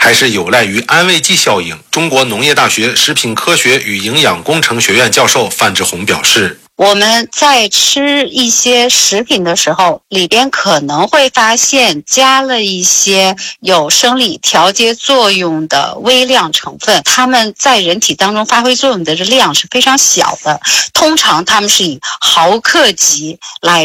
还是有赖于安慰剂效应。中国农业大学食品科学与营养工程学院教授范志红表示， 我们在吃一些食品的时候，里边可能会发现加了一些有生理调节作用的微量成分，它们在人体当中发挥作用的量是非常小的，通常它们是以毫克级来